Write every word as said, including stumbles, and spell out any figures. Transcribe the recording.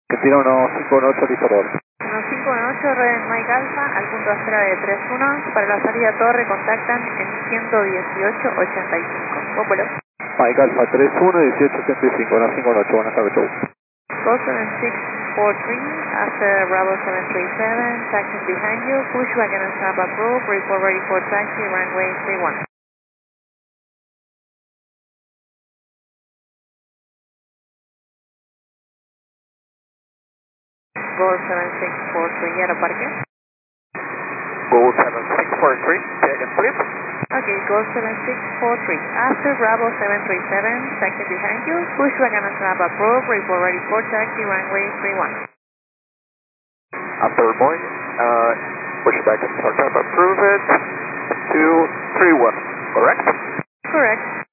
Argentina uno cinco uno ocho, listo por. uno cinco uno ocho, red Mike Alpha, al punto Astra de tres uno, para la salida torre contactan en ciento dieciocho ochenta y cinco. Pópolo. Mike Alpha tres uno, dieciocho ochenta y cinco, uno cinco uno ocho, buenas tardes, show. Go seven six four three, after Bravo seven three seven, taxi behind you, push wagon and stop approved, report ready for taxi, runway three one. Go seven six four three, aeroparque. Go seven six four three, say again please. Okay, go seven six four three, after Bravo seven three seven, taxi behind you, push wagon and stop approved, report ready for taxi, runway three one. After Boeing, uh, push back and start up, approve it, two three one, correct? Correct.